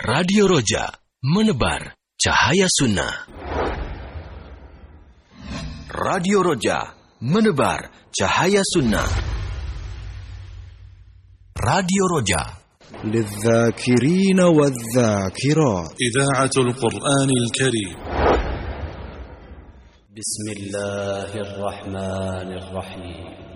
Radio Roja, menebar cahaya sunnah. Radio Roja, menebar cahaya sunnah. Radio Roja, للذاكرين والذاكرات. إذاعة القرآن الكريم. بسم الله الرحمن الرحيم.